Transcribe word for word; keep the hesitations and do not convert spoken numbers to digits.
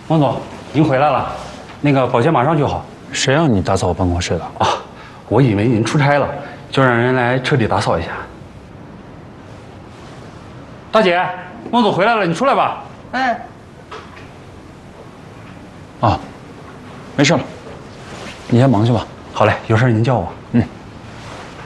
王总，您回来了，那个保洁马上就好。 谁让你打扫我办公室的？ 啊，我以为您出差了，就让人来彻底打扫一下。大姐，孟总回来了，你出来吧。 哎， 啊，没事了，你先忙去吧。 好嘞，有事您叫我。